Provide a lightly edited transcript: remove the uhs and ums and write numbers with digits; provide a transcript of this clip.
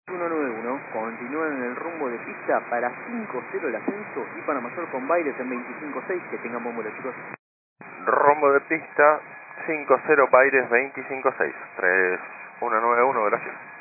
191, continúan en el rumbo de pista para 5-0 el ascenso y para mayor con Baires en 25-6. Que tengan buen vuelo, chicos. Rumbo de pista 5-0 Baires 25-6. 3191, gracias.